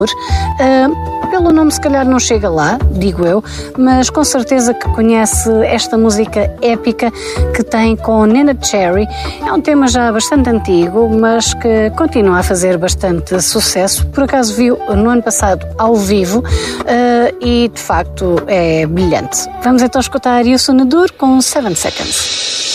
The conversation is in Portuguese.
Pelo nome se calhar não chega lá, digo eu, mas com certeza que conhece esta música épica que tem com Neneh Cherry. É um tema já bastante antigo, mas que continua a fazer bastante sucesso. Por acaso viu no ano passado ao vivo e de facto é brilhante. Vamos então escutar Youssou N'Dour com 7 Seconds.